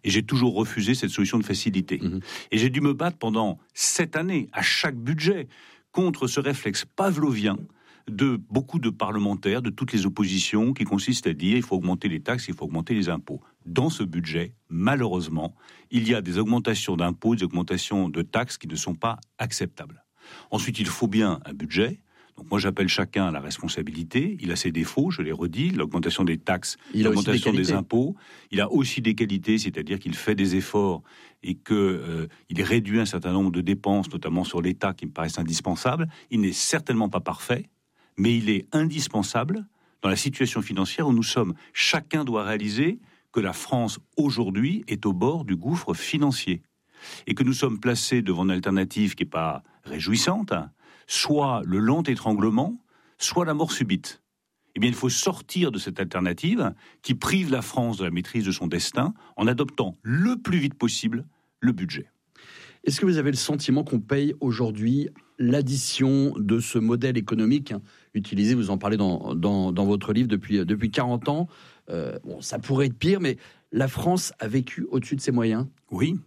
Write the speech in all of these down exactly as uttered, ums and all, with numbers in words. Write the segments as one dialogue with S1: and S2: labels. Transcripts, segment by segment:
S1: Et j'ai toujours refusé cette solution de facilité. Mmh. Et j'ai dû me battre pendant sept années, à chaque budget, contre ce réflexe pavlovien de beaucoup de parlementaires, de toutes les oppositions, qui consiste à dire il faut augmenter les taxes, il faut augmenter les impôts. Dans ce budget, malheureusement, il y a des augmentations d'impôts, des augmentations de taxes qui ne sont pas acceptables. Ensuite, il faut bien un budget. Donc moi, j'appelle chacun à la responsabilité. Il a ses défauts, je l'ai redit, l'augmentation des taxes, il l'augmentation des, des impôts. Il a aussi des qualités, c'est-à-dire qu'il fait des efforts et qu'il euh, réduit un certain nombre de dépenses, notamment sur l'État, qui me paraissent indispensables. Il n'est certainement pas parfait, mais il est indispensable dans la situation financière où nous sommes. Chacun doit réaliser que la France, aujourd'hui, est au bord du gouffre financier et que nous sommes placés devant une alternative qui n'est pas réjouissante, soit le lent étranglement, soit la mort subite. Eh bien, il faut sortir de cette alternative qui prive la France de la maîtrise de son destin en adoptant le plus vite possible le budget.
S2: Est-ce que vous avez le sentiment qu'on paye aujourd'hui l'addition de ce modèle économique hein, utilisé, vous en parlez dans, dans, dans votre livre depuis, depuis quarante ans, euh, bon, ça pourrait être pire, mais la France a vécu au-dessus de ses moyens ?
S1: Oui.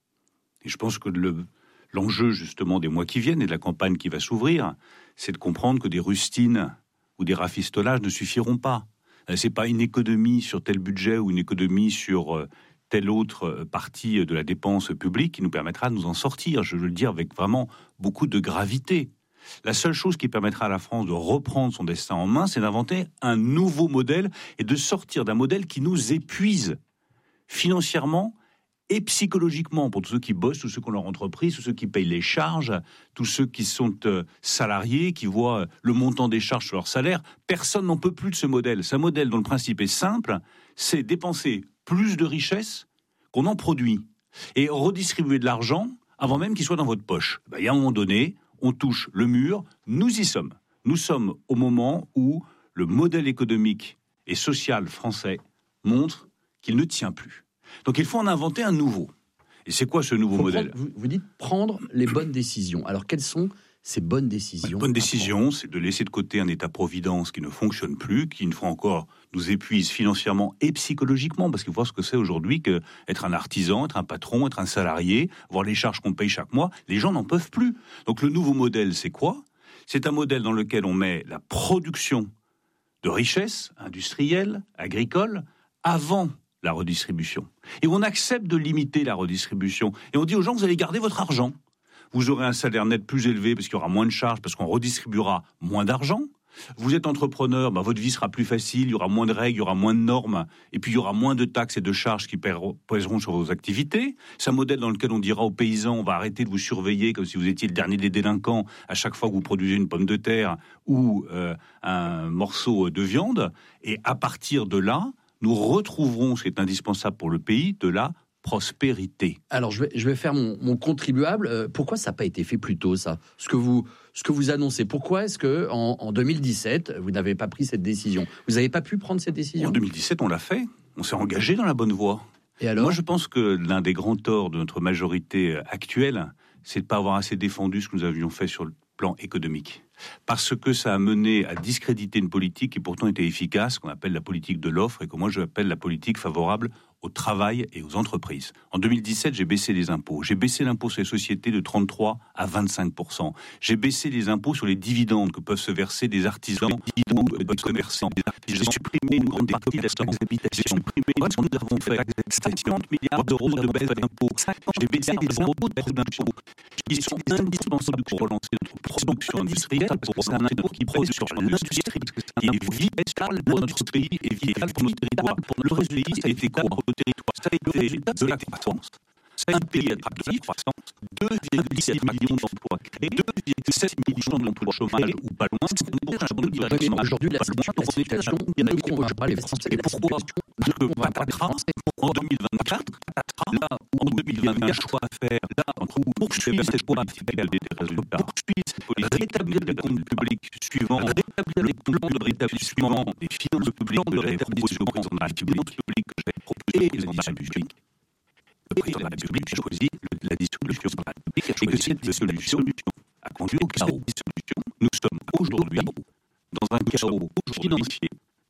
S1: Et je pense que le, l'enjeu, justement, des mois qui viennent et de la campagne qui va s'ouvrir, c'est de comprendre que des rustines ou des rafistolages ne suffiront pas. C'est pas une économie sur tel budget ou une économie sur telle autre partie de la dépense publique qui nous permettra de nous en sortir. Je veux le dire avec vraiment beaucoup de gravité. La seule chose qui permettra à la France de reprendre son destin en main, c'est d'inventer un nouveau modèle et de sortir d'un modèle qui nous épuise financièrement et psychologiquement pour tous ceux qui bossent, tous ceux qui ont leur entreprise, tous ceux qui payent les charges, tous ceux qui sont euh, salariés, qui voient le montant des charges sur leur salaire. Personne n'en peut plus de ce modèle. C'est un modèle dont le principe est simple, c'est dépenser plus de richesses qu'on en produit et redistribuer de l'argent avant même qu'il soit dans votre poche. Ben, il y a un moment donné, on touche le mur, nous y sommes. Nous sommes au moment où le modèle économique et social français montre qu'il ne tient plus. Donc il faut en inventer un nouveau. Et c'est quoi ce nouveau modèle ?
S2: prendre, vous, vous dites prendre les bonnes décisions. Alors quelles sont ces bonnes décisions ?
S1: La bonne décision, c'est de laisser de côté un État-providence qui ne fonctionne plus, qui une fois encore nous épuise financièrement et psychologiquement, parce qu'il faut voir ce que c'est aujourd'hui qu'être un artisan, être un patron, être un salarié, voir les charges qu'on paye chaque mois, les gens n'en peuvent plus. Donc le nouveau modèle, c'est quoi ? C'est un modèle dans lequel on met la production de richesses industrielles, agricoles, avant la redistribution. Et on accepte de limiter la redistribution. Et on dit aux gens, vous allez garder votre argent. Vous aurez un salaire net plus élevé parce qu'il y aura moins de charges, parce qu'on redistribuera moins d'argent. Vous êtes entrepreneur, bah, votre vie sera plus facile, il y aura moins de règles, il y aura moins de normes, et puis il y aura moins de taxes et de charges qui pèseront sur vos activités. C'est un modèle dans lequel on dira aux paysans, on va arrêter de vous surveiller comme si vous étiez le dernier des délinquants à chaque fois que vous produisez une pomme de terre ou euh, un morceau de viande. Et à partir de là, nous retrouverons ce qui est indispensable pour le pays, de la prospérité.
S2: Alors, je vais, je vais faire mon, mon contribuable. Euh, pourquoi ça n'a pas été fait plus tôt, ça ? Ce que vous, ce que vous annoncez. Pourquoi est-ce qu'en en deux mille dix-sept, vous n'avez pas pris cette décision ? Vous n'avez pas pu prendre cette décision ?
S1: En deux mille dix-sept, on l'a fait. On s'est engagé dans la bonne voie.
S2: Et alors ?
S1: Moi, je pense que l'un des grands torts de notre majorité actuelle, c'est de ne pas avoir assez défendu ce que nous avions fait sur le plan économique. Parce que ça a mené à discréditer une politique qui pourtant était efficace, qu'on appelle la politique de l'offre, et que moi je appelle la politique favorable au travail et aux entreprises. En deux mille dix-sept, j'ai baissé les impôts. J'ai baissé l'impôt sur les sociétés de trente-trois à vingt-cinq pour cent. J'ai baissé les impôts sur les dividendes que peuvent se verser des artisans ou des commerçants. J'ai supprimé une grande partie de la taxe d'habitation. J'ai supprimé ce que nous avons fait. cinquante milliards d'euros de baisse d'impôts. J'ai baissé les impôts de baisse d'impôts qui sont indispensables pour relancer notre production industrielle. C'est un impôt qui produit sur l'industrie, qui est vital pour notre pays et vital pour notre territoire. Le pays, ça a été quoi pour le territoire ? Ça a été de la croissance. C'est un pays attractif, deux virgule six millions d'emplois créés, deux virgule sept millions d'emplois au chômage ou pas loin.
S2: Aujourd'hui, la situation ne convainc pas les Français.
S1: Et pourquoi ? Parce que patatras, en deux mille vingt-quatre, patatras, là où en deux mille vingt, il y a un choix à faire, là, entre poursuivre cette politique des résultats, poursuivre cette politique, rétablir les comptes publics suivants, rétablir les plans de rétablissement des finances publiques que j'avais proposé au président de la République, que j'avais proposé au président de la République. Le président de la République a choisi la dissolution de la République et que cette dissolution a conduit au chaos. Nous sommes aujourd'hui dans un chaos financier, dans un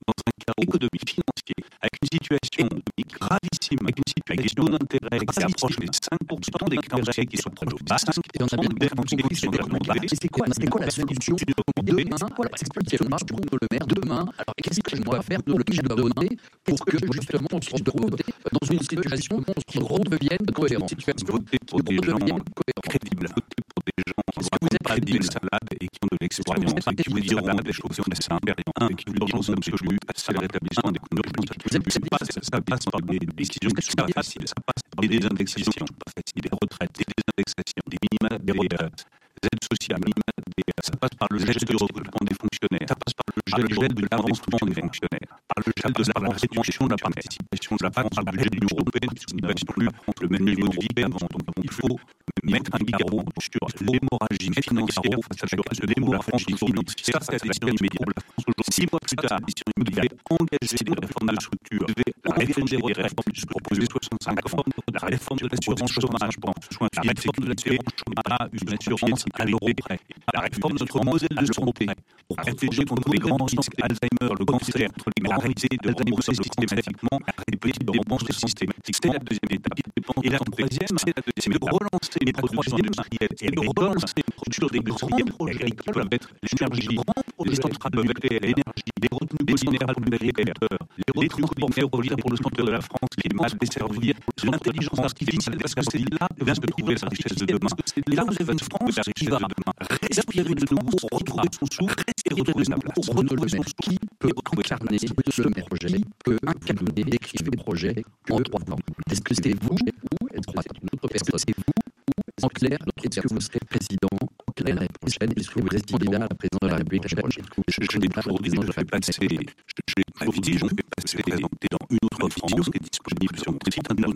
S1: chaos économique, financier, avec une situation gravissime, avec une situation avec des taux d'intérêt qui approchent les cinq pour cent, des créanciers qui sont proches de cinq pour cent, et on a bien des défis qui sont demandés.
S2: C'est quoi, c'est quoi la solution demain? C'est quoi qui marche pour Bruno Le Maire demain? Alors qu'est-ce que je dois faire pour le Maire demain pour que justement on se retrouve dans une situation où on redevienne cohérent?
S1: Voter pour des gens crédibles, voter pour des gens qui ne sont pas des salades et qui ont de l'expérience et qui vous diront des choses très simples. Un, qui vous diront absolue, c'est le rétablissement des coûts de l'urgence. Ça passe par des décisions qui ne sont pas faciles. Ça passe par des désindexations qui ne sont pas faciles. Des retraites, des désindexations, des minima, des retraites, des aides sociales, minima, des, ça passe par le gel du recrutement des fonctionnaires. Ça passe par le gel, le gel de l'avancement des fonctionnaires. Par le gel de la réduction de la participation de la France à la budget de l'Union européenne, qui n'est pas plus le même niveau de vie qu'avant. Donc il faut mettre un garrot sur l'hémorragie financière face à l'hémorragie financière. Ça, c'est la décision immédiate. La France aujourd'hui, six mois plus tard, la décision immédiate devait engager des réformes de structure, devait engager des réformes de proposer soixante-cinq ans, la réforme de l'assurance chômage, la réforme de l'assurance chômage à une assurance à l'euro près, la réforme de notre modèle de santé pour protéger contre les grands risques, Alzheimer, le cancer, les grands risques d'Alzheimer systématiquement, les petites dépenses systématiques. C'est la deuxième étape. Et la troisième, c'est la deuxième étape. Relancer les production industrielle et de relancer une production des grands projets qui peuvent être l'énergie, les centrales nucléaires, l'énergie, les retenues minérales nucléaires, les transports ferroviaires pour le centre de la France, les mal desservir, l'intelligence artificielle, parce que c'est là que vient se trouver la richesse de demain. Et là, vous avez une France qui va respirer de nouveau, retrouver son souffle et retrouver sa place. Retrouver son souffle.
S2: Qui peut incarner ce projet, qui peut incarner, décrire ce projet en trois temps? Est-ce que c'est vous ou est-ce que c'est vous? En clair, est-ce que vous serez président en clair l'année prochaine? Est-ce que vous êtes candidat à la présidence de la République l'année prochaine?
S1: Je l'ai toujours dit, je fais passer, je l'ai toujours fait passer, présenter dans une autre France qui est disponible sur mon site internet,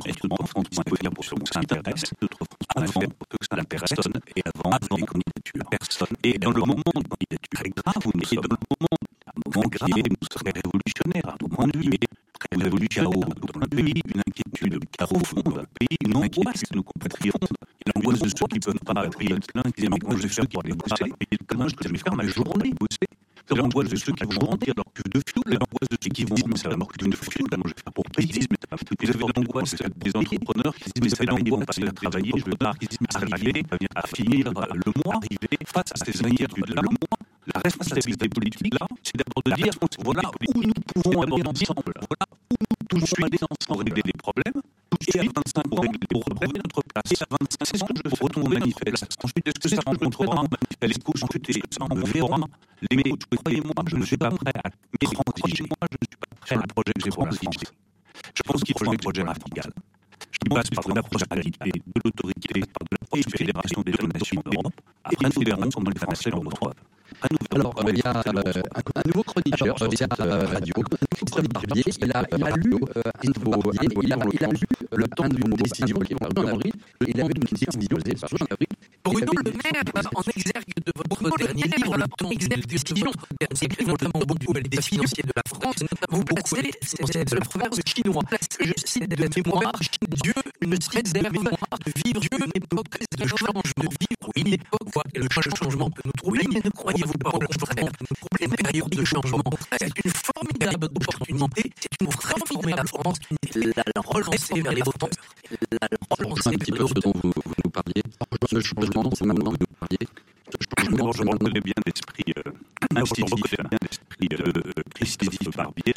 S1: pour sur mon site internet, notre France point f r, pour que ça n'intéresse personne, et avant, avant les candidatures, personne. Et dans le moment de candidature, très grave, vous et dans le moment, un moment grave, nous serons révolutionnaires, à tout point de vue, mais très révolutionnaire dans le pays, une inquiétude profonde dans le pays, une angoisse de nos compatriotes. L'angoisse de ceux qui ne peuvent pas appuyer le plein, qui disent mais comment je vais faire pour aller bosser, payer le commun, je vais faire ma journée bosser. C'est l'angoisse de ceux qui vont remplir leur cuve de fioul, l'angoisse de ceux qui vont dire mais c'est la mort d'une fioul, comment je vais faire pour payer, mais t'as pas tout. Vous avez l'angoisse des entrepreneurs qui disent mais c'est l'angoisse de passer à travailler, je veux pas, qui disent mais arriver à finir le mois, arriver face à ces inquiétudes-là, le mois. La responsabilité politique, là, c'est d'abord de dire voilà où nous pouvons aller ensemble, voilà où nous pouvons aller ensemble régler des problèmes. Et à vingt-cinq ans, pour retrouver notre place. Et à vingt-cinq ans, je veux retourner manifeste. Ensuite, est-ce que ça rencontrera un manifeste? Ensuite, est-ce que ça rencontrera les méthodes? Croyez-moi, je ne suis pas prêt à m'étranger. Moi, je ne suis pas prêt à le projet que j'ai pour la France. Je pense qu'il faut un projet radical. Je passe par la prospérité de l'autorité, par de la fédération des nations d'Europe. Après, nous verrons comment les Français le retrouvent.
S2: Alors, il y a euh, un, un nouveau chroniqueur sur la radio, Barbier, il a, il a lu euh, Info, il a, il a lu le temps d'une décision qui est parue en avril, il a lu une décision qui est parue en avril.
S3: Bruno Le Maire, en exergue de votre dernier livre, en exergue de décision, c'est écrit notamment au bout des financiers de la France, vous placez, c'est le frère chinois, je cite de la mémoire, Dieu ne cesse de la mémoire de vivre une époque de changement, de vivre une époque où le changement peut nous troubler, mais ne croyez-vous pas au contraire que nous troubler une période de changement, c'est une formidable opportunité, c'est une réformer la France, la relancer vers les hauteurs, la relancer
S2: un petit peu ce dont vous, vous nous parliez, le changement, c'est maintenant que vous nous parliez.
S1: D'abord, je reconnais bien l'esprit institutif, bien l'esprit christique Barbier,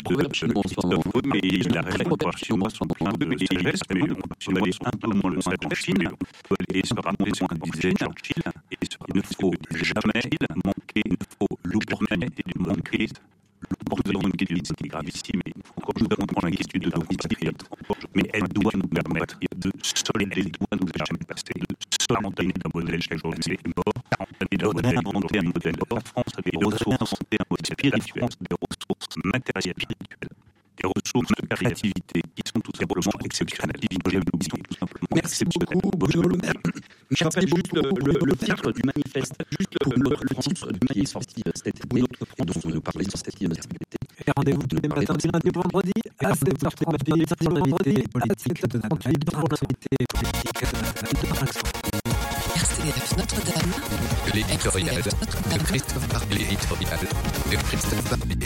S1: mais il a raison, chez moi, son plein de sagesse, mais on peut aller un peu moins le sein en Chine, on peut aller se raconter son disait Churchill, et il ne faut jamais manquer, il ne faut l'oublier et manquer l'opportunité de l'unité qui est gravissime, mais encore je voudrais comprendre l'inquiétude de nos compatriotes, mais elle doit nous permettre de solider, elle doit nous jamais passer, de solider d'un modèle chaque jour qui est mort, et de réinventer un modèle. La France a des ressources, un modèle spirituel, des ressources matérielles spirituelles, des ressources de créativité qui sont tout simplement exceptionnelles. Tout simplement.
S2: Merci beaucoup, Bruno Le Maire. Je rappelle juste le, le, le titre du manifeste, juste pour notre France, du manifeste sorti cet été, notre France, dont nous parlons sur cette initiative.
S4: Et rendez-vous tous les matins du lundi au vendredi à sept heures trente, samedi au vendredi à sept heures trente-huit pour l'actualité politique de Vincent.
S5: R C F Notre-Dame, l'éditorial de Christophe Barbier, l'éditorial de Christophe Barbier.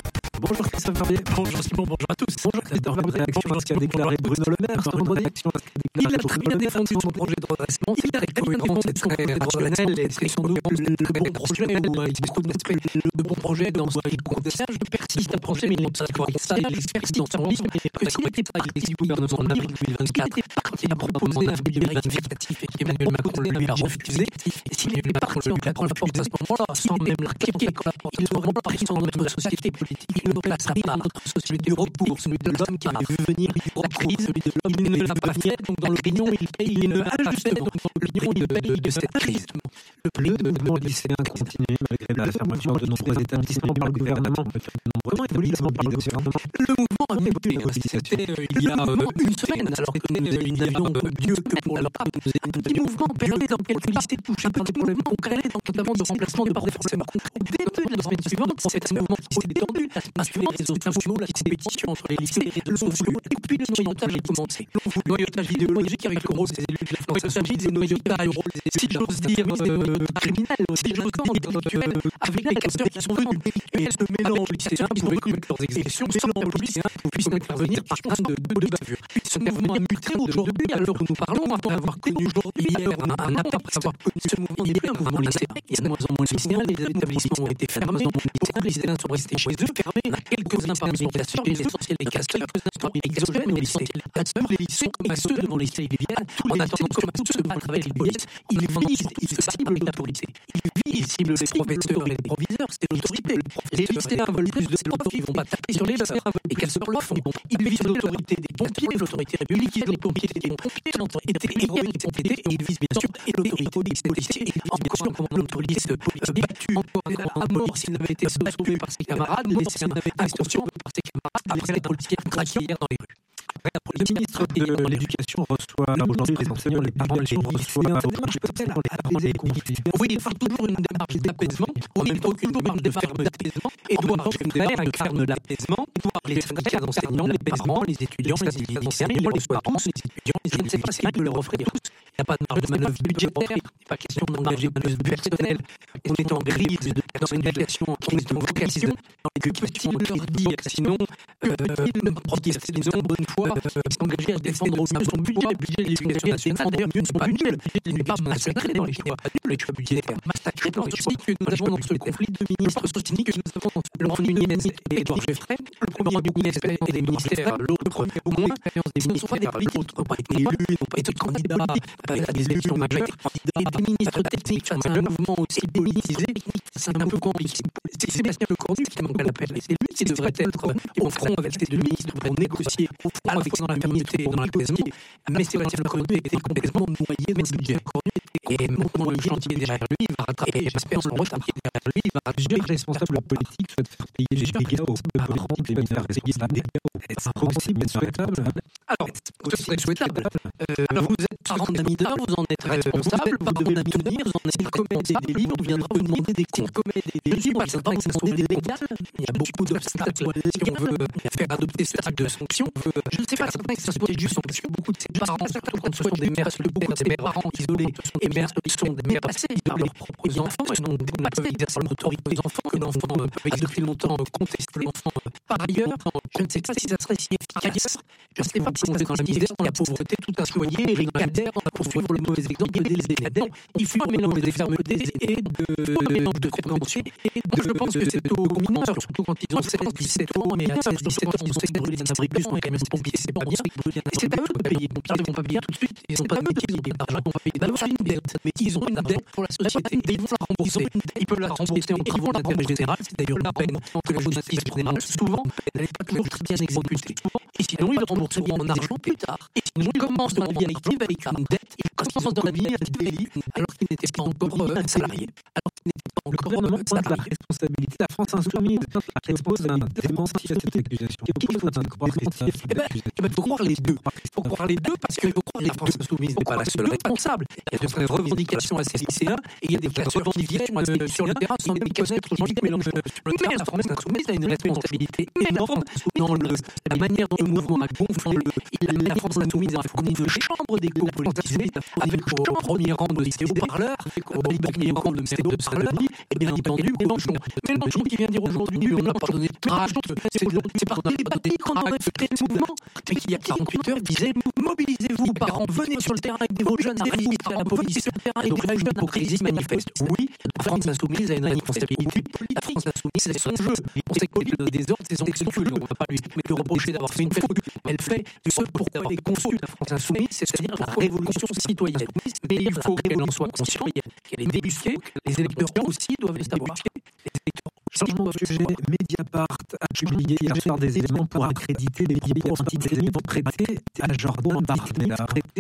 S4: Bonjour Christophe Barbier.
S3: Bonjour Simon, bonjour à tous.
S4: Bonjour Christophe, votre réaction à ce qu'a déclaré Bruno Le Maire ce vendredi.
S3: Il a très bien défendu son projet de redressement. Il a très bien défendu son projet de redressement. C'est sans doute le bon projet, ou il y a beaucoup d'aspects le bon projet dans ce qu'il conteste. Je persiste à penser, mais il n'est pas correct. Ça, il persiste dans son livre, que s'il n'était pas ici du gouvernement en avril deux mille vingt-quatre, quand il a proposé un numérique vérificatif et qu'Emmanuel Macron lui a refusé, et s'il n'était pas parti en claquant la porte à ce moment-là, sans même la claquer, il aurait pas pris son notre société politique. Il ne placera pas notre société au recours, celui de l'homme qui a vu venir la crise, celui de l'homme qui ne l'a pas fait, donc dans l'opinion, il paye, il ne ajustement, donc dans l'opinion, il paye de cette crise.
S4: Le mouvement lycéen continue malgré la fermeture de nombreux établissements par le gouvernement. Comment établissements par le gouvernement?
S3: Le mouvement a évolué. C'était il y a une semaine, alors que nous n'avions de Dieu que pour la part. Le mouvement permet dans quelques lycées de toucher un peu des problèmes concrets, notamment de remplacement de parents forcément. Dès la semaine suivante, c'est un mouvement qui s'est détendu. La suivante, les réseaux sociaux, la compétition entre les lycées et les réseaux sociaux. Et puis le noyautage a commencé. Le noyautage idéologique avec le rôle des élus de la France. Il s'agit des noyautages, si j'ose dire, criminels, si j'ose dire, intellectuels, avec les casseurs qui sont venus. Et ce mélange lycéen qui pouvaient avec leurs exécutions sans que la police puisse intervenir par chance de bavure. Ce mouvement a muté aujourd'hui, à l'heure où nous parlons, après avoir connu aujourd'hui hier un appel, après avoir connu ce mouvement, il y a un mouvement lycéen. Il y a de moins en moins de lycéens, les établissements ont été fermés, beaucoup de lycéens sont restés chez eux, fermés. On a quelques-uns parmi les casseurs, les essentiels des casseurs, parmi les exogènes, les lycéens, les lycées, comme à ceux devant les lycées viviennes, en attendant comme à tous ceux devant le travail de police, ils visent, ils ciblent la police. Ils visent, ciblent les professeurs et les proviseurs, c'est l'autorité. Les lycéens veulent plus de profs, ils vont pas taper sur les leurs. Et casseurs le font. Ils visent l'autorité des pompiers, l'autorité républicaine, les pompiers, les pompiers, l'autorité héroïque des pompiers, et ils visent bien sûr l'autorité des policiers. Encore comment notre police battu encore à mort s'il n'avait été sauvé par ses camarades, laissé en instruction par ses camarades, après les policiers craqués hier dans les rues.
S4: Le ministre de l'Éducation reçoit aujourd'hui les enseignants, les parents, les lycéens.
S3: Oui, il faut toujours une démarche d'apaisement. On n'est aucune parle de ferme d'apaisement. Et doit avoir une démarche de ferme d'apaisement. Les syndicats d'enseignants, les parents, les étudiants, les lycéens, les parents, les étudiants. Je ne sais pas s'il peut leur offrir tous. Il n'y a pas de marge de manœuvre budgétaire. Il n'est pas question d'engager de manœuvre personnelle. On est en crise dans une éducation en crise de vocation. Dans les questions de leur dire, sinon, ils ne protestent des hommes bonne foi. Ils sont engagés à défendre au mieux son budget, le budget de l'éducation nationale. D'ailleurs, mieux ne sont pas budget. Le budget de l'éducation massacré dans les choix. Les choix budgétaires massacrés dans les choix que nous avons dans ce conflit de ministres sociniques que nous avons dans Laurent Nunez et Édouard Geoffrey. Le premier ministre et les ministères, l'autre au moins. Ils ne sont pas des politiques, n'ont pas été élus, n'ont pas été candidats à des élections majeures. Et des ministres techniques face à un mouvement aussi politisé, c'est un peu compliqué. C'est Sébastien Lecornu qui manque à l'appel. C'est lui qui devrait être au front avec ces deux ministres pour négocier au front avec dans la fermeté et dans l'apaisement. Mais Sébastien Lecornu était complètement noyé dans ce budget. Et mon chantier derrière lui, il va rattraper, j'espère, son chantier derrière lui, il va rattraper.
S4: Les responsables politiques souhaitent faire payer les dégâts aux politiques et faire payer les dégâts. Est-ce possible et souhaitable?
S3: Alors, ce serait souhaitable. Alors, vous êtes parent d'un mineur, vous en êtes responsable, parent d'un mineur, vous en êtes commettre des délits, on viendra vous demander des comptes. Je ne suis pas certain que ça soit illégal. Il y a beaucoup d'obstacles. Si on veut faire adopter ce type de sanction, je ne sais pas certain que ça soit juste sanction. Beaucoup de ces parents, surtout quand ce sont des mères, beaucoup de ces parents isolés et mères qui sont des mères passées de leurs propres enfants, ils n'ont pas exercé leur autorité aux enfants, que l'enfant a depuis longtemps contesté l'enfant. Par ailleurs, je ne sais pas si ça serait si efficace. Je ne sais pas si on est dans la misère, dans la pauvreté, tout un foyer, les cadères, pour suivre le mauvais exemple des cadères. Il faut un mélange de fermeté et de mélange de compréhension. Donc je pense que c'est aux mineurs, surtout quand ils ont seize dix-sept ans, mais à seize dix-sept ans, ils ont sait brûler des abris plus, on est quand même pompiers, c'est pas bien. Et c'est à eux de payer. Les pompiers ne vont pas payer tout de suite. Ils n'ont pas de métier, ils n'ont pas d'argent, ils vont pas payer. Alors, une dette. Mais ils ont une dette pour la société et ils vont la rembourser. Ils peuvent la rembourser en privant l'intérêt général. C'est d'ailleurs la peine que la justice générale, souvent, elle n'est pas toujours très bien exécutée. Et sinon, ils le rembourseront en argent plus tard. Et sinon, ils commencent dans la vie active avec une dette. Ils commencent dans la vie avec des délits alors qu'ils n'étaient pas encore salariés. Alors qu'ils n'étaient pas
S4: Le gouvernement pointe la responsabilité de la France insoumise qui expose un démenti à cette accusation. Qui faut un croire
S3: Il faut croire les deux. Il faut croire les deux parce qu'il faut croire les France insoumise n'est pas la seule responsable. Il y a de vraies revendications à ces lycéens et il y a des revendications sur le terrain sans les connaître. Mais la France insoumise a une responsabilité énorme dans la manière dont le mouvement a gonflé la France insoumise a fourni une chambre d'écho politisée avec au premier rang de lycée haut-parleurs, au premier rang de parleur, et bien entendu Mélenchon. Mélenchon qui vient dire aujourd'hui, on n'a pas donné de tirage, c'est, c'est par télépathie qu'on a fait ce mouvement, mais qui il y a quarante-huit heures disait mobilisez-vous, parents, venez sur le terrain avec des jeunes à résister à la police. Et donc la jeune hypocrisie se manifeste. Oui, la France insoumise a une responsabilité. La France insoumise, c'est son jeu. On sait que le désordre, c'est son jeu. On ne va pas lui reprocher d'avoir fait une faute. Elle fait ce pourquoi elle est conçue, la France insoumise, c'est-à-dire la révolution citoyenne. Mais il faut qu'elle en soit consciente, qu'elle est débusquée. Les électeurs aussi doivent le savoir. Les électeurs
S4: Changement de sujet, Mediapart a publié hier soir des éléments pour accréditer les propos antisémites prêtés à Jordan Bardella.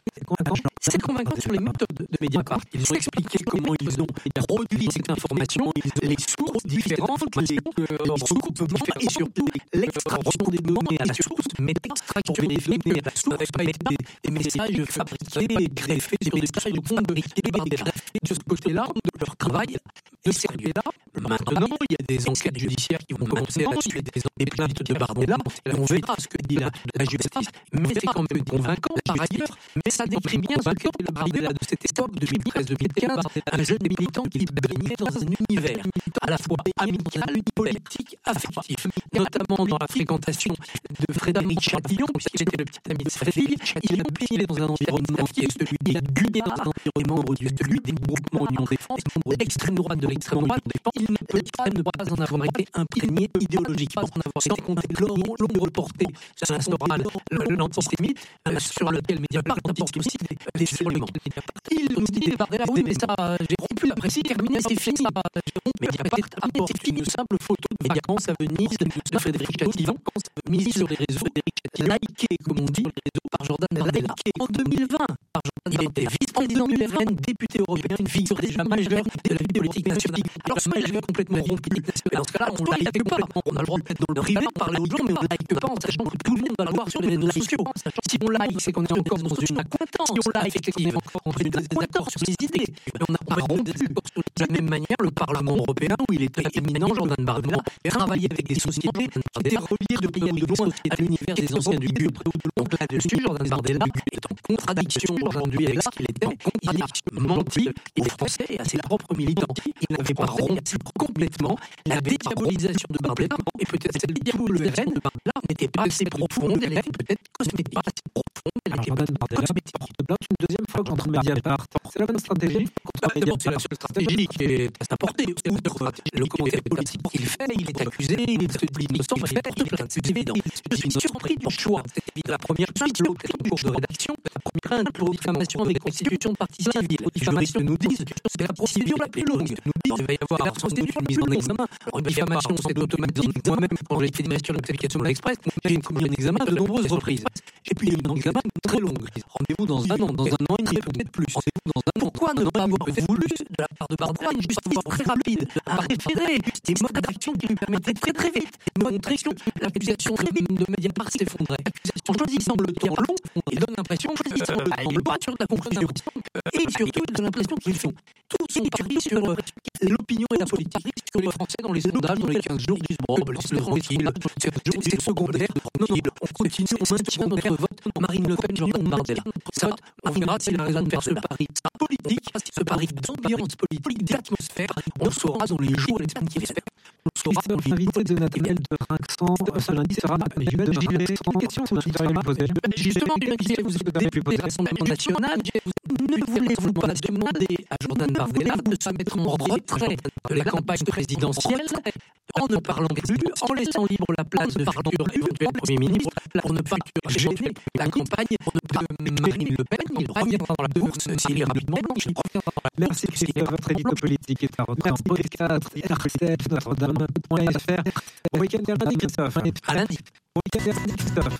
S3: C'est convaincant sur les méthodes de Mediapart. Ils ont expliqué comment ils ont produit cette information, les sources différentes, les recoupements et surtout l'extraction des données à la source, mais l'extraction des données à la source, pas des, des messages fabriqués, greffés sur des pages de compte de ce côté-là de leur travail de sérieux. Maintenant, il y a des enquêtes judiciaires qui vont commencer à la suite des plaintes de Bardella, et on verra ce que dit la, la justice, mais c'est quand même convaincant par ailleurs, mais ça décrit bien ce qu'est le Bardella de cette époque, deux mille treize deux mille quinze, un jeune militant qui baignait dans un univers à la fois amical, politique, affectif, notamment dans la fréquentation de Frédéric Châtillon, puisqu'il était le petit ami de sa fille, il a baigné dans un environnement qui est celui des Gunéas, des membres du celui des groupements Union Défense, membres d'extrême droite de l'extrême droite, il ne peut pas ne pas en avoir été imprégné idéologiquement, en avoir été compté l'ombre portée sur l'instorale, l'antisémite, sur lequel Mediapart apporte aussi des éléments. Il nous dit, Bardella, oui, mais ça, j'ai rompu la précise, terminé, c'est fini. Mediapart apporte une simple photo de vacances à Venise de Frédéric Châtillon, mise sur les réseaux, likée, comme on dit, par Jordan Bardella. En deux mille vingt, il était vice-président du R N, député européen, une figure déjà majeure de la vie politique nationale. Alors ce majeur complètement rompu. Dans ce cas-là, on ne like pas. On a le droit de mettre dans le privé, parler aux gens, mais on ne like pas en sachant que tout le monde va le voir sur les réseaux sociaux. Si on like, c'est qu'on est encore dans une accointance. Si on like, c'est qu'on est encore en désaccord sur les idées. Mais on a rompu. De la même manière, le Parlement européen, où il était éminent, Jordan Bardella, travaillait avec des sociétés qui étaient reliées de près ou de loin à l'univers des anciens du G U P. Donc là-dessus, Jordan Bardella est en contradiction aujourd'hui avec ce qu'il était. Il a menti aux Français et à ses propres militants. Il n'avait pas rompu complètement la dédiabolisation de Bardella, et peut-être cette diabolisation de Bardella n'était pas assez profonde, elle était peut-être cosmétique, pas assez profonde, elle était
S4: Jordan Bardella porte plainte une deuxième fois contre Mediapart. C'est la bonne stratégie.
S3: D'abord, c'est la seule stratégie qui est à sa portée. Outre le commentaire politique qu'il fait, il est accusé, il est innocent, il porte plainte, c'est évident. Je suis surpris du choix. La première plainte, l'autre est en cours de rédaction. La première plainte pour diffamation avec constitution de partie civile. Les juristes nous disent que c'est la procédure la plus longue. Nous disent qu'il va y avoir sans doute une mise en examen. Alors, une diffamation, c'est automatique. Moi-même, quand j'ai fait des sur l'application de l'Express, j'ai commis un examen de nombreuses reprises. J'ai pu une examen très longue. Rendez-vous dans un an, dans un an et demi, peut-être plus. Rendez-vous dans un an. Pourquoi ne pas avoir voulu, de la part de Bardella, une justice très rapide, un référé, des modes d'action qui lui permettaient très très vite de montrer que l'accusation très vite de Mediapart s'effondrait. En choisissant le temps long, il donne l'impression qu'ils sont pas sur la conclusion. Et surtout, il donne l'impression qu'ils font tout son pari sur l'opinion et la politique, sur les Français dans les sondages, dans les quinze jours, disent bon, laisse-le tranquille, c'est secondaire, non, non, on continue, on maintient notre vote, Marine Le Pen, Jordan Bardella. Ça, on verra s'il a raison de faire ce pari politique, ce pari d'ambiance politique, d'atmosphère, on saura dans les jours et les semaines qui viennent.
S4: Christophe, invité de Nathaniel de Rinxan, ce lundi sera Jules de Rinxan. Question que je me poser.
S3: Justement, si vous êtes député de l'Assemblée nationale, ne voulez-vous pas demander à Jordan Bardella de se mettre en retrait de la campagne présidentielle en ne parlant plus, en laissant libre la place de futur éventuel Premier ministre, pour ne pas gêner la campagne de Marine Le Pen, il reviendra dans la course s'il est rapidement.
S4: Merci Christophe, votre édito politique est à retrouver en podcast, R C F, Notre-Dame, .fr. Bon week-end lundi, Christophe.
S3: À lundi.
S4: Bon week-end lundi, Christophe.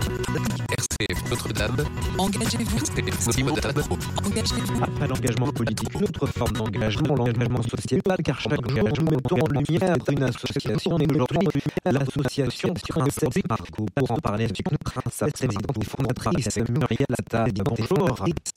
S5: R C F Notre-Dame. Engagez-vous. R C F Notre-Dame. Engagez-vous.
S4: Après l'engagement politique, une autre forme d'engagement, l'engagement sociétal, car chaque jour, nous mettons en lumière une association, et aujourd'hui, l'association Princesse Marco. Pour en parler avec nous, Princesse, présidente ou fondatrice, Muriel Attab. Bonjour.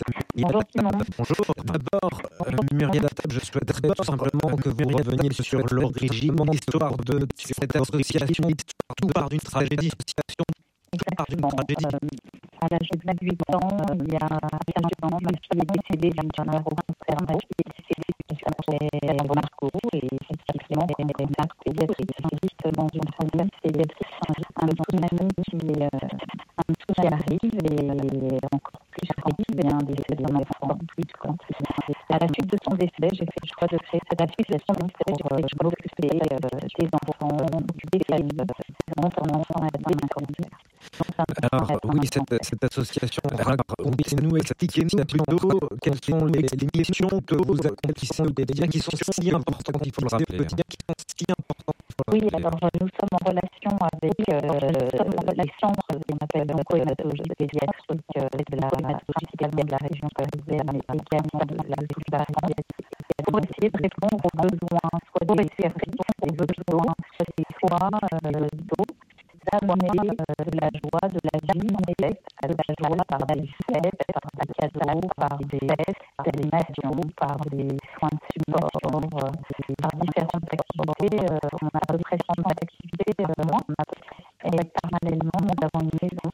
S4: Bonjour. D'abord, Muriel Attab, je souhaiterais tout simplement que vous reveniez sur l'origine, l'histoire de cette association, tout part d'une tragédie.
S6: Exactement. Euh, à l'âge de vingt-huit ans, il y a quinze ans, ma fille est décédée d'une tumeur au cancer. Ma fille est décédée d'une tumeur au Marco. et effectivement, les actes pédiatriques existent dans une famille, c'est un tsunami qui, euh, un tout qui arrive et encore plus arrive, et un décès d'un enfant plus quand. À la suite de son décès, j'ai fait le choix de créer cette association pour euh, m'occuper euh, des enfants, des familles, dont un enfant a été incarné.
S4: Alors, oui, cette, cette association, alors, nous expliquez-nous plutôt quelles sont les, les missions que vous accomplissez au quotidien qui sont si importantes, il faut le rappeler, quotidiens qui sont si importantes.
S6: Oui, alors nous sommes en relation avec euh, les centres qu'on appelle l'oncohématologie pédiatrique euh, de la hématologie également de la région parisienne, mais également de la région parisienne, pour essayer de répondre aux besoins, soit des services, des besoins, soit euh, d'autres. D'amener euh, de la joie, de la vie, de la joie par des fêtes, par des cadeaux, par des tests, d'animation, par des soins de support, euh, par différentes activités. Euh, on a à peu près cent activités euh, et parallèlement, nous avons une maison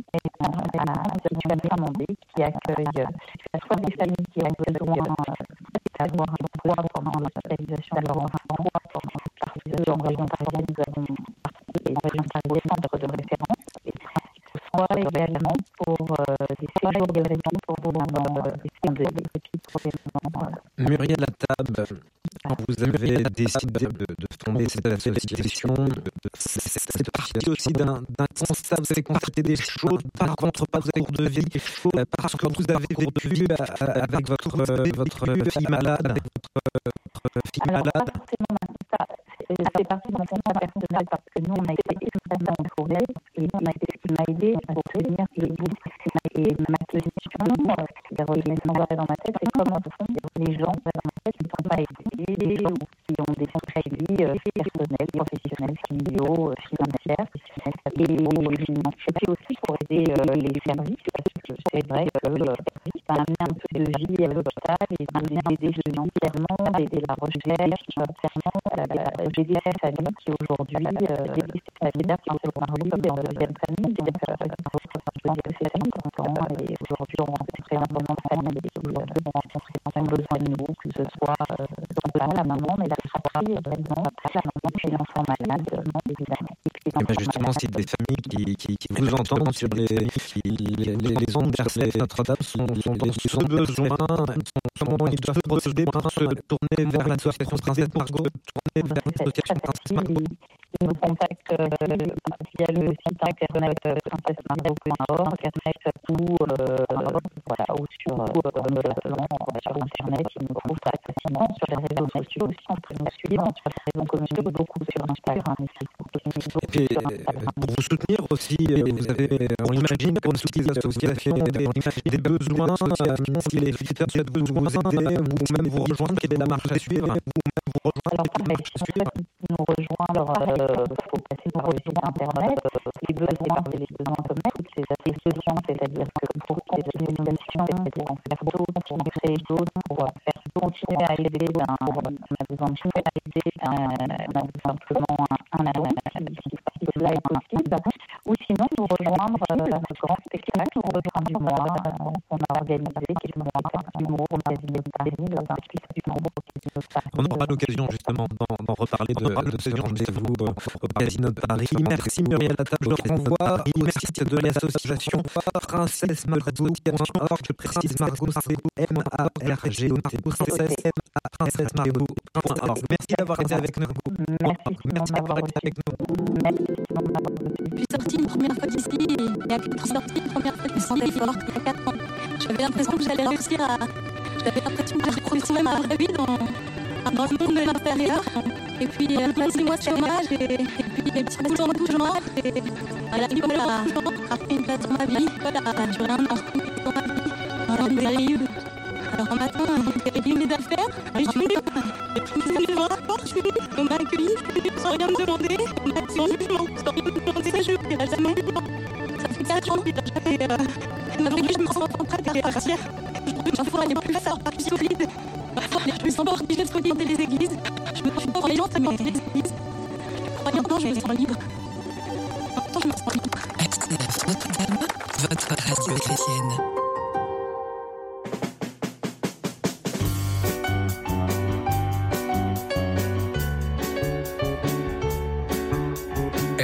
S6: à Saint-Mandé qui accueille soit des familles qui ont besoin d'avoir un toit pendant l'hospitalisation de leur enfant, parce que en région parisienne, nous avons et en région parisienne, centre de référence, soit également pour euh, des séjours de région pour vous dans des petits problèmes.
S4: Muriel Attab, vous avez décidé de, de fonder cette association. C'est parti aussi d'un, d'un constat, vous avez constaté des choses par contre pas de cours de vie, parce que vous avez vécu avec votre, votre fille malade, avec votre fille
S6: Alors,
S4: malade.
S6: pas forcément un constat. Ça fait partie de mon constat personnel parce que nous, on a été extrêmement entourés et nous, on a été ce qui m'a aidé à obtenir les bouts. Et ma question, c'est-à-dire les gens dans ma tête, c'est comment font les gens dans ma tête qui ne sont pas aidés ou qui ont des soucis personnels, professionnels, familiaux, financiers. Et c'est aussi pour aider les services parce que c'est vrai que ça a amené un peu de vie à l'hôpital et ça a amené des financièrement, aider la recherche, j'ai des familles qui aujourd'hui, des familles qui ont fait le mari dans la deuxième famille, donc je pense que c'est important et aujourd'hui on rencontre énormément de familles qui ont besoin de nous, que ce soit la maman, mais la fratrie également, la maman chez l'enfant malade, évidemment.
S4: Et ben justement, c'est des familles qui, qui, qui vous entendent sur les, qui, les, les ondes d'R C F Notre-Dame sont, sont dans ce besoin, comment ils doivent procéder pour se tourner vers l'association Princesse Margot, tourner vers l'association Princesse Margot.
S6: Ils nous contactent euh, via le site internet princesse margot point org ou, euh, voilà, ou sur, euh, sur internet, ils nous trouvent très facilement sur les réseaux sociaux aussi, on peut nous suivre sur les réseaux communautaires, beaucoup sur Instagram.
S4: Et puis, pour vous soutenir aussi, vous avez, on imagine comme toutes les associations, des, des besoins, si les visiteurs souhaitent vous aider, ou même vous rejoindre, quelle est la marche à suivre, ou même vous rejoindre,
S6: alors,
S4: quelle est la marche à suivre.
S6: Nous rejoindre, il euh, faut passer par le site internet, les besoins, c'est les besoins comme toutes ces associations, c'est-à-dire que pour les associations, c'est pour en faire d'autres, pour en créer d'autres, pour faire continuer à aider, ben, on a besoin de continuer à aider, ben, on a besoin simplement un analyse qui là est possible, ou sinon nous rejoindre euh, ce grand spectacle au retour du mois qu'on a organisé, qui est le mois d'humour au magazine de Paris, le vingt-huit du mois.
S4: On aura l'occasion justement d'en, d'en reparler de, de ce rendez-vous au magazine de Paris. Merci Muriel Attab, je le renvoie. Merci de l'association Princesse Margot, je précise Margot, c'est M A R G O, Princesse Margot. Merci d'avoir été avec nous. Merci d'avoir été avec nous.
S7: Je suis sortie une première fois d'ici et après être sortie une première fois je me sentais fort il y a quatre ans. J'avais l'impression que j'allais réussir à... J'avais l'impression que j'allais retrouver ma vraie vie dans, dans le monde de l'intérieur. Et puis, là, six mois de chômage et, et puis des petits boulots en chômage. Et à l'école, a pris une place dans ma vie. L'école a duré un an dans ma vie. On dérive. Alors, un matin, j'ai réglé mes affaires. Je suis venue. Et puis, je suis venue voir la porte. Je suis venue. On m'a accueilli sans rien me demander. On m'a accueilli sans jugement. Sans rien me demander. Ça, je ne dirai jamais. Ça fait quatre ans que j'ai jamais... Aujourd'hui, je me sens en train de partir. Je ne pourrais plus faire partie solide. Je me sens pas obligée de fréquenter les églises. Je me sens pas les gens de fréquenter les églises. Maintenant, je me sens libre. Maintenant, je me sens libre.
S5: Notre-Dame, votre radio chrétienne.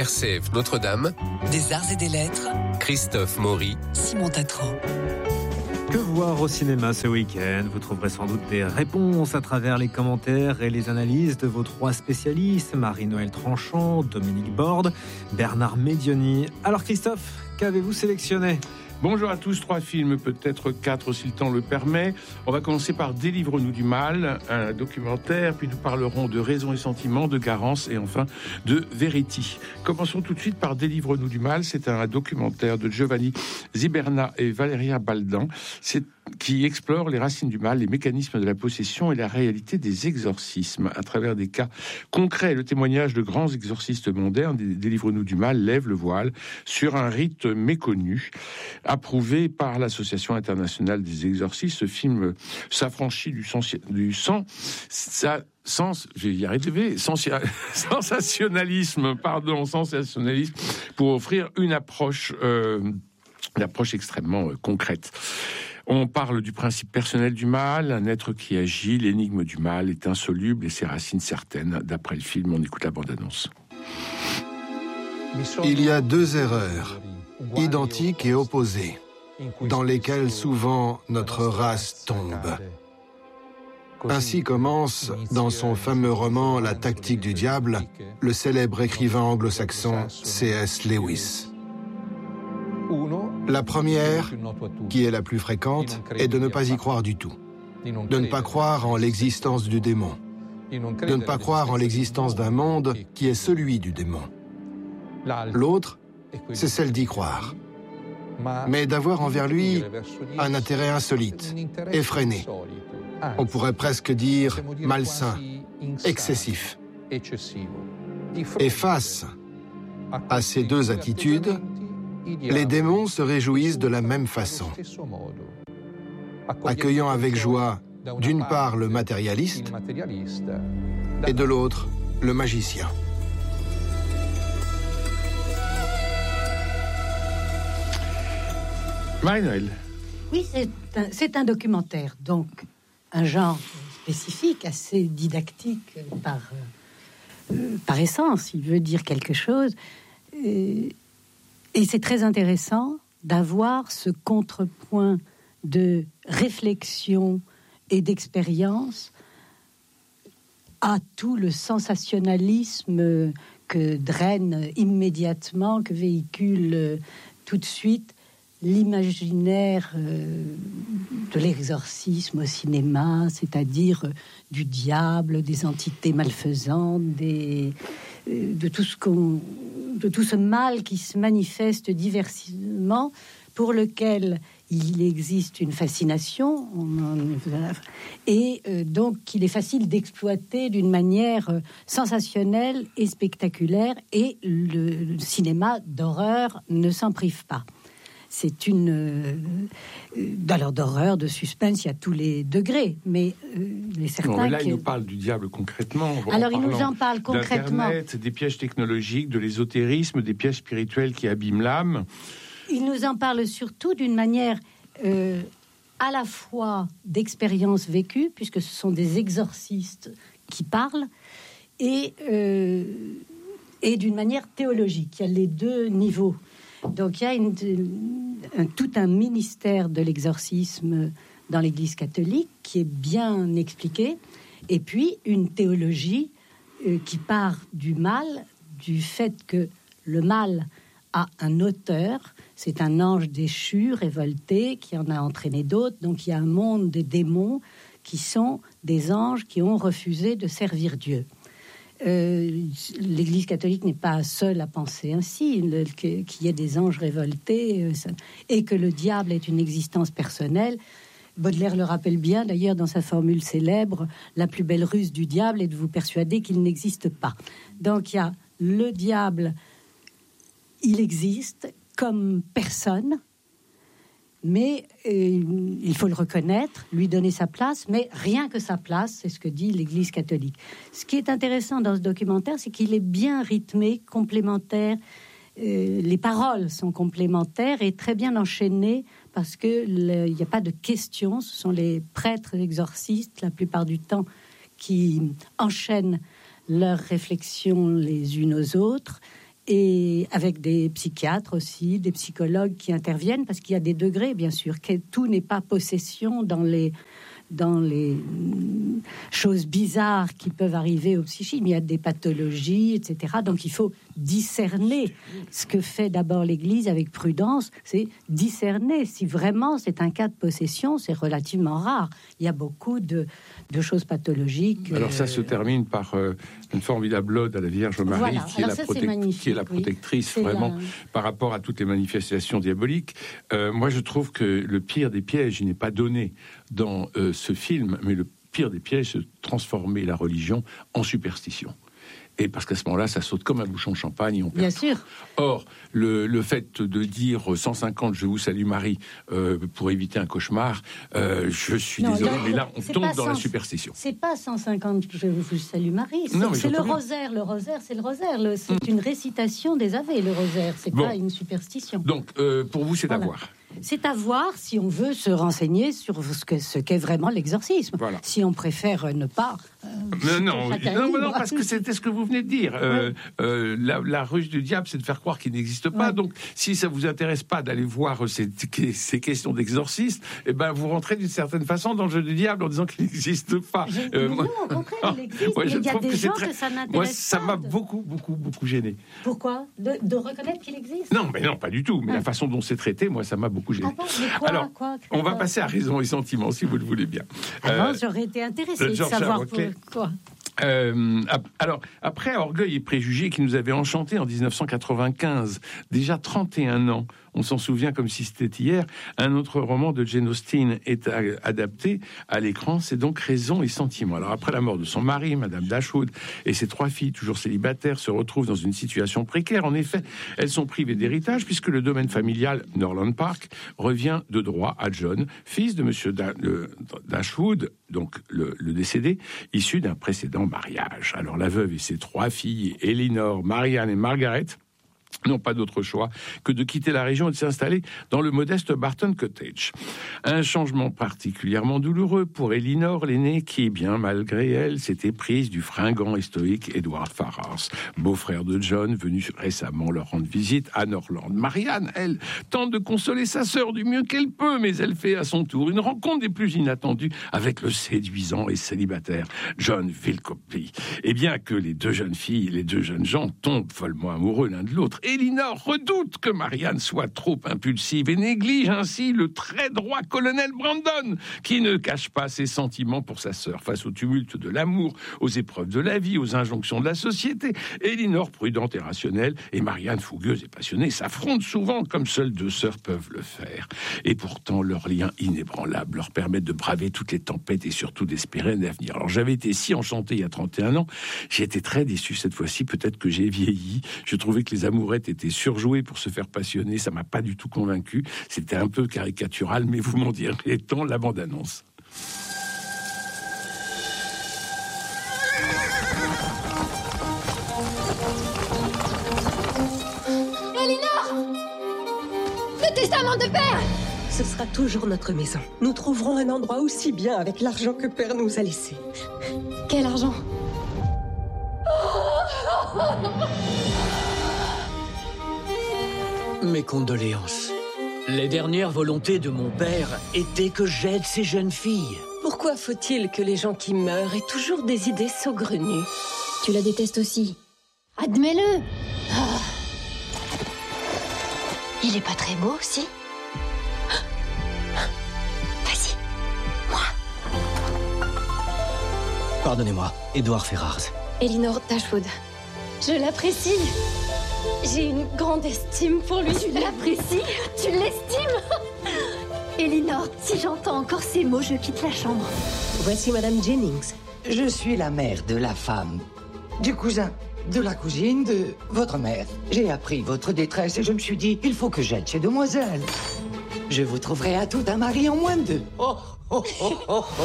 S5: R C F Notre-Dame,
S3: Des arts et des lettres,
S5: Christophe Maury,
S3: Simon Tatran.
S4: Que voir au cinéma ce week-end ? Vous trouverez sans doute des réponses à travers les commentaires et les analyses de vos trois spécialistes, Marie-Noëlle Tranchant, Dominique Borde, Bernard Medioni. Alors Christophe, qu'avez-vous sélectionné ?
S8: Bonjour à tous, trois films, peut-être quatre si le temps le permet. On va commencer par Délivre-nous du mal, un documentaire, puis nous parlerons de Raison et Sentiment, de Garance et enfin de Verity. Commençons tout de suite par Délivre-nous du mal. C'est un documentaire de Giovanni Ziberna et Valeria Baldan. C'est qui explore les racines du mal, les mécanismes de la possession et la réalité des exorcismes à travers des cas concrets. Le témoignage de grands exorcistes modernes, Délivre-nous du mal, lève le voile sur un rite méconnu, approuvé par l'Association internationale des exorcistes. Ce film s'affranchit du sens, du sang, ça, sens, je vais y arriver, sens, sensationnalisme, pardon, sensationnalisme, pour offrir une approche, euh, une approche extrêmement euh, concrète. On parle du principe personnel du mal, un être qui agit, l'énigme du mal est insoluble et ses racines certaines. D'après le film, on écoute la bande-annonce.
S9: Il y a deux erreurs, identiques et opposées, dans lesquelles souvent notre race tombe. Ainsi commence, dans son fameux roman « La tactique du diable », le célèbre écrivain anglo-saxon C S Lewis. La première, qui est la plus fréquente, est de ne pas y croire du tout. De ne pas croire en l'existence du démon. De ne pas croire en l'existence d'un monde qui est celui du démon. L'autre, c'est celle d'y croire. Mais d'avoir envers lui un intérêt insolite, effréné. On pourrait presque dire malsain, excessif. Et face à ces deux attitudes, les démons se réjouissent de la même façon, accueillant avec joie d'une part le matérialiste et de l'autre le magicien.
S8: Marie-Noëlle.
S10: Oui, c'est un, c'est un documentaire, donc un genre spécifique, assez didactique par, euh, par essence. Il veut dire quelque chose. Et, Et c'est très intéressant d'avoir ce contrepoint de réflexion et d'expérience à tout le sensationnalisme que draine immédiatement, que véhicule tout de suite l'imaginaire de l'exorcisme au cinéma, c'est-à-dire du diable, des entités malfaisantes, des, de tout ce qu'on... de tout ce mal qui se manifeste diversement, pour lequel il existe une fascination, et donc qu'il est facile d'exploiter d'une manière sensationnelle et spectaculaire, et le cinéma d'horreur ne s'en prive pas. C'est une... Euh, alors d'horreur, de suspense, il y a tous les degrés, mais euh, les certains...
S8: Non, mais là,
S10: qui...
S8: il nous parle du diable concrètement.
S10: Alors, il nous en parle concrètement.
S8: D'Internet, des pièges technologiques, de l'ésotérisme, des pièges spirituels qui abîment l'âme.
S10: Il nous en parle surtout d'une manière euh, à la fois d'expérience vécue, puisque ce sont des exorcistes qui parlent, et, euh, et d'une manière théologique. Il y a les deux niveaux. Donc il y a une, un, tout un ministère de l'exorcisme dans l'Église catholique qui est bien expliqué, et puis une théologie euh, qui part du mal, du fait que le mal a un auteur, c'est un ange déchu, révolté, qui en a entraîné d'autres. Donc il y a un monde des démons qui sont des anges qui ont refusé de servir Dieu. Euh, L'Église catholique n'est pas seule à penser ainsi, le, que, qu'il y ait des anges révoltés euh, ça, et que le diable est une existence personnelle. Baudelaire le rappelle bien d'ailleurs dans sa formule célèbre, la plus belle ruse du diable est de vous persuader qu'il n'existe pas. Donc il y a le diable, il existe comme personne, mais euh, il faut le reconnaître, lui donner sa place, mais rien que sa place, c'est ce que dit l'Église catholique. Ce qui est intéressant dans ce documentaire, c'est qu'il est bien rythmé, complémentaire, euh, les paroles sont complémentaires et très bien enchaînées, parce qu'il n'y a pas de questions, ce sont les prêtres exorcistes, la plupart du temps, qui enchaînent leurs réflexions les unes aux autres, et avec des psychiatres aussi, des psychologues qui interviennent, parce qu'il y a des degrés, bien sûr, que tout n'est pas possession dans les, dans les choses bizarres qui peuvent arriver au psychisme. Il y a des pathologies, et cetera. Donc il faut discerner. Ce que fait d'abord l'Église avec prudence, c'est discerner. Si vraiment c'est un cas de possession, c'est relativement rare. Il y a beaucoup de, de choses pathologiques.
S8: Alors ça
S10: euh...
S8: se termine par euh, une formidable ode à la Vierge Marie,
S10: voilà.
S8: qui, est la
S10: ça,
S8: protec- qui est la protectrice,
S10: oui.
S8: vraiment,
S10: la...
S8: par rapport à toutes les manifestations diaboliques. Euh, moi, je trouve que le pire des pièges, il n'est pas donné dans euh, ce film, mais le pire des pièges, c'est de transformer la religion en superstition. Et parce qu'à ce moment-là, ça saute comme un bouchon de champagne et on perd.
S10: Bien sûr.
S8: Or, le, le fait de dire cent cinquante, je vous salue Marie, euh, pour éviter un cauchemar, euh, je suis
S10: non,
S8: désolé,
S10: non,
S8: mais là, on tombe dans
S10: cent...
S8: la superstition.
S10: C'est pas cent cinquante, je vous salue Marie, c'est,
S8: non,
S10: c'est le
S8: bien.
S10: rosaire. Le rosaire, c'est le rosaire. Le, c'est mmh. une récitation des Ave, le rosaire. C'est bon. Pas une superstition.
S8: Donc, euh, pour vous, c'est
S10: voilà.
S8: à voir.
S10: C'est à voir si on veut se renseigner sur ce, que, ce qu'est vraiment l'exorcisme.
S8: Voilà.
S10: Si on préfère ne pas...
S8: Euh, non, non, non, non, parce que c'était ce que vous venez de dire. Euh, ouais. euh, la, la ruse du diable, c'est de faire croire qu'il n'existe pas. Ouais. Donc, si ça vous intéresse pas d'aller voir ces, ces questions d'exorcisme, eh ben, vous rentrez d'une certaine façon dans le jeu du diable en disant qu'il n'existe pas.
S10: Je, euh, non, au contraire, il existe. Moi, il y a des que gens très... que ça n'intéresse
S8: moi, ça
S10: pas.
S8: m'a
S10: de...
S8: beaucoup, beaucoup, beaucoup gêné.
S10: Pourquoi de, de reconnaître qu'il existe?
S8: Non, mais non, pas du tout. Mais ouais. la façon dont c'est traité, moi, ça m'a beaucoup gêné.
S10: Ah bon, mais quoi,
S8: Alors,
S10: quoi,
S8: on va passer à Raison et Sentiment, si vous le voulez bien.
S10: Avant, euh, j'aurais été intéressée de savoir pourquoi.
S8: Euh, alors, après Orgueil et Préjugés, qui nous avait enchantés en dix-neuf cent quatre-vingt-quinze, déjà trente et un ans, on s'en souvient comme si c'était hier, un autre roman de Jane Austen est à, adapté à l'écran, c'est donc Raison et Sentiment. Alors, après la mort de son mari, Madame Dashwood, et ses trois filles, toujours célibataires, se retrouvent dans une situation précaire. En effet, elles sont privées d'héritage, puisque le domaine familial, Norland Park, revient de droit à John, fils de Monsieur da, de, Dashwood, donc le, le décédé, issu d'un précédent mariage. Alors, la veuve et ses trois filles, Elinor, Marianne et Margaret, n'ont pas d'autre choix que de quitter la région et de s'installer dans le modeste Barton Cottage. Un changement particulièrement douloureux pour Elinor, l'aînée, qui, bien malgré elle, s'était prise du fringant et stoïque Edward Ferrars, beau-frère de John, venu récemment leur rendre visite à Norland. Marianne, elle, tente de consoler sa sœur du mieux qu'elle peut, mais elle fait à son tour une rencontre des plus inattendues avec le séduisant et célibataire John Willoughby. Et bien que les deux jeunes filles, les deux jeunes gens tombent follement amoureux l'un de l'autre, Elinor redoute que Marianne soit trop impulsive et néglige ainsi le très droit colonel Brandon, qui ne cache pas ses sentiments pour sa sœur. Face au tumulte de l'amour, aux épreuves de la vie, aux injonctions de la société, Elinor, prudente et rationnelle, et Marianne, fougueuse et passionnée, s'affrontent souvent comme seules deux sœurs peuvent le faire. Et pourtant, leur lien inébranlable leur permet de braver toutes les tempêtes et surtout d'espérer un avenir. Alors, j'avais été si enchanté il y a trente et un ans, j'ai été très déçu cette fois-ci, peut-être que j'ai vieilli. Je trouvais que les amourettes étaient surjouées pour se faire passionner, ça m'a pas du tout convaincu. C'était un peu caricatural, mais vous m'en direz tant, la bande-annonce.
S11: Elinor! Le testament de père!
S12: Ce sera toujours notre maison. Nous trouverons un endroit aussi bien avec l'argent que père nous a laissé.
S11: Quel argent?
S13: Mes condoléances. Les dernières volontés de mon père étaient que j'aide ces jeunes filles.
S12: Pourquoi faut-il que les gens qui meurent aient toujours des idées saugrenues?
S11: Tu la détestes aussi. Admets-le. Oh. Il est pas très beau aussi. Vas-y, moi.
S13: Pardonnez-moi, Edward Ferrars.
S11: Elinor Dashwood. Je l'apprécie. J'ai une grande estime pour lui. Tu l'apprécies? Tu l'estimes? Elinor, si j'entends encore ces mots, je quitte la chambre.
S12: Voici Madame Jennings.
S14: Je suis la mère de la femme, du cousin, de la cousine de votre mère. J'ai appris votre détresse et je me suis dit, il faut que j'aide ces demoiselles. Je vous trouverai à tout un mari en moins de deux. Oh, oh, oh, oh, oh.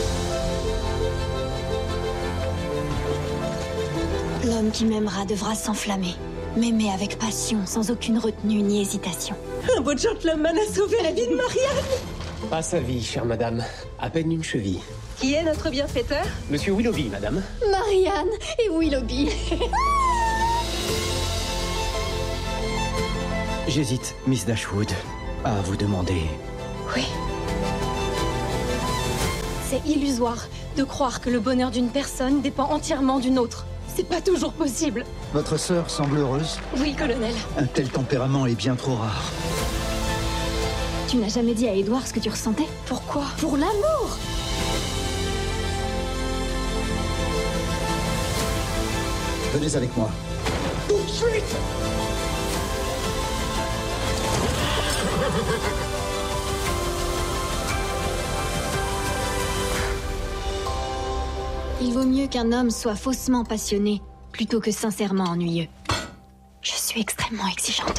S11: L'homme qui m'aimera devra s'enflammer. M'aimer avec passion, sans aucune retenue ni hésitation.
S12: Un beau gentleman a sauvé la vie de Marianne.
S15: Pas sa vie, chère madame. À peine une cheville.
S12: Qui est notre bienfaiteur?
S15: Monsieur Willoughby, madame.
S11: Marianne et Willoughby.
S13: J'hésite, Miss Dashwood, à vous demander...
S11: Oui. C'est illusoire de croire que le bonheur d'une personne dépend entièrement d'une autre. C'est pas toujours possible.
S16: Votre sœur semble heureuse.
S11: Oui, colonel.
S16: Un tel tempérament est bien trop rare.
S11: Tu n'as jamais dit à Edward ce que tu ressentais? Pourquoi? Pour l'amour!
S16: Venez avec moi.
S11: Tout de suite! Il vaut mieux qu'un homme soit faussement passionné plutôt que sincèrement ennuyeux. Je suis extrêmement exigeante.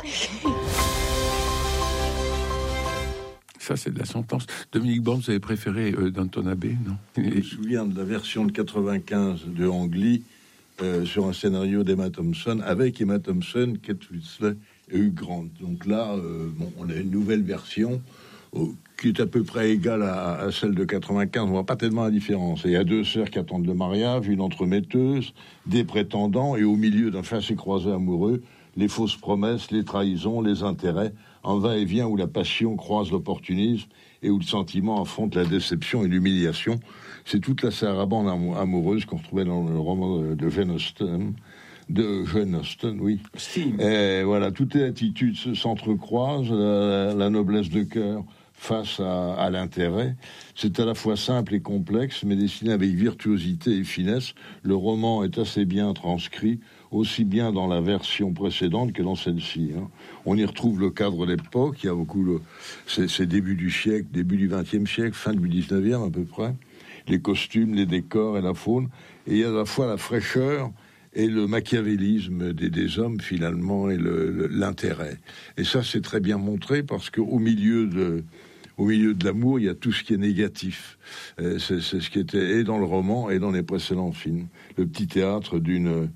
S8: Ça, c'est de la sentence. Dominique Borne, vous avez préféré euh, Downton Abbey, non?
S17: Je me souviens de la version de quatre-vingt-quinze de Ang Lee euh, sur un scénario d'Emma Thompson, avec Emma Thompson, Kate Winslet et Hugh Grant. Donc là, euh, bon, on a une nouvelle version euh, qui est à peu près égale à, à celle de quatre-vingt-quinze. On voit pas tellement la différence. Il y a deux sœurs qui attendent le mariage, une entremetteuse, des prétendants, et au milieu d'un chassé-croisé amoureux, les fausses promesses, les trahisons, les intérêts, un va-et-vient où la passion croise l'opportunisme et où le sentiment affronte la déception et l'humiliation. C'est toute la sarabande amoureuse qu'on retrouvait dans le roman de Jane Austen, de Jane Austen, oui. Et voilà, toutes les attitudes se s'entrecroisent, la, la noblesse de cœur face à, à l'intérêt. C'est à la fois simple et complexe, mais dessiné avec virtuosité et finesse. Le roman est assez bien transcrit, aussi bien dans la version précédente que dans celle-ci. Hein. On y retrouve le cadre d'époque, il y a beaucoup le, c'est, c'est début du siècle, début du vingtième siècle, fin du dix-neuvième à peu près, les costumes, les décors et la faune, et il y a à la fois la fraîcheur et le machiavélisme des, des hommes finalement, et le, le, l'intérêt. Et ça, c'est très bien montré, parce qu'au milieu de Au milieu de l'amour, il y a tout ce qui est négatif. Euh, c'est, c'est ce qui était et dans le roman et dans les précédents films. Le petit théâtre d'une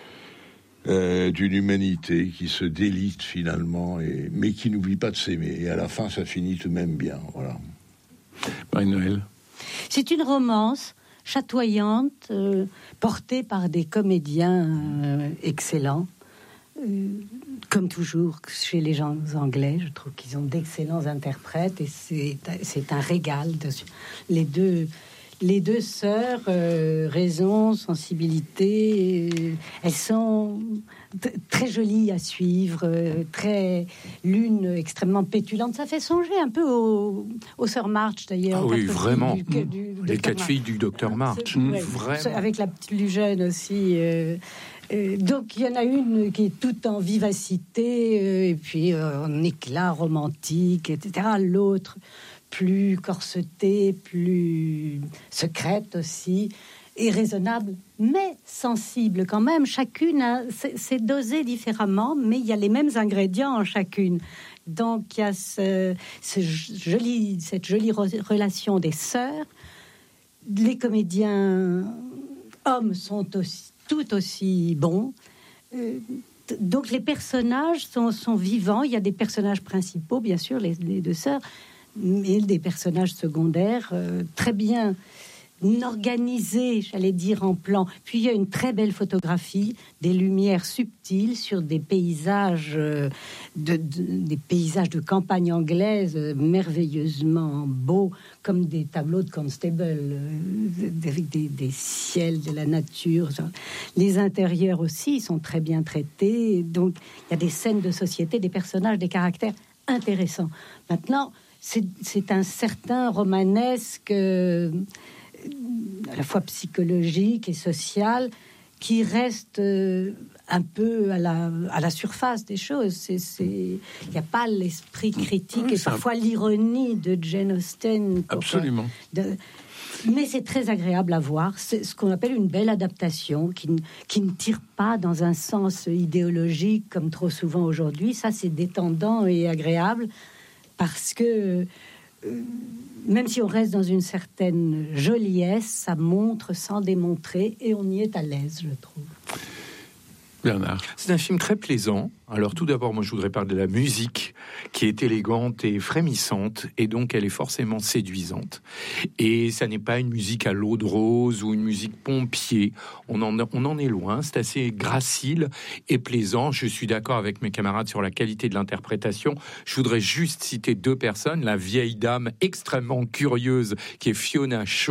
S17: euh, d'une humanité qui se délite finalement, et, mais qui n'oublie pas de s'aimer. Et à la fin, ça finit tout de même bien. Voilà.
S8: Marie-Noël.
S10: C'est une romance chatoyante, euh, portée par des comédiens euh, excellents. Euh, comme toujours chez les gens anglais, je trouve qu'ils ont d'excellents interprètes, et c'est, c'est un régal. De, les deux, les deux sœurs, euh, raison, sensibilité, euh, elles sont t- très jolies à suivre, euh, très, l'une extrêmement pétulante. Ça fait songer un peu aux, aux sœurs March d'ailleurs.
S8: Ah oui, vraiment.
S10: Du, du, du,
S8: les quatre filles du docteur March.
S10: Ouais,
S8: vraiment.
S10: Avec la plus jeune aussi. Euh, Euh, donc il y en a une qui est toute en vivacité, euh, et puis euh, en éclat romantique, et cetera. L'autre plus corsetée, plus secrète aussi, et raisonnable, mais sensible quand même. Chacune a, c'est, c'est dosé différemment, mais il y a les mêmes ingrédients en chacune. Donc il y a ce, ce joli, cette jolie re- relation des sœurs. Les comédiens hommes sont aussi tout aussi bons. Euh, donc les personnages sont, sont vivants. Il y a des personnages principaux, bien sûr, les, les deux sœurs, mais des personnages secondaires euh, très bien organisés, j'allais dire, en plan. Puis il y a une très belle photographie, des lumières subtiles sur des paysages, euh, de, de, des paysages de campagne anglaise euh, merveilleusement beaux, comme des tableaux de Constable, euh, avec des, des ciels, de la nature. Les intérieurs aussi sont très bien traités. Donc il y a des scènes de société, des personnages, des caractères intéressants. Maintenant, c'est, c'est un certain romanesque, euh, à la fois psychologique et social, qui reste euh, un peu à la, à la surface des choses. C'est, c'est, il n'y a pas l'esprit critique oui, et parfois un... l'ironie de Jane Austen. Pour,
S8: Absolument.
S10: De, mais c'est très agréable à voir. C'est ce qu'on appelle une belle adaptation qui, qui ne tire pas dans un sens idéologique comme trop souvent aujourd'hui. Ça, c'est détendant et agréable parce que euh, même si on reste dans une certaine joliesse, ça montre sans démontrer et on y est à l'aise, je trouve.
S8: Bernard.
S18: C'est un film très plaisant. Alors tout d'abord, moi je voudrais parler de la musique qui est élégante et frémissante et donc elle est forcément séduisante. Et ça n'est pas une musique à l'eau de rose ou une musique pompier. On en, on en est loin. C'est assez gracile et plaisant. Je suis d'accord avec mes camarades sur la qualité de l'interprétation. Je voudrais juste citer deux personnes. La vieille dame extrêmement curieuse qui est Fiona Shaw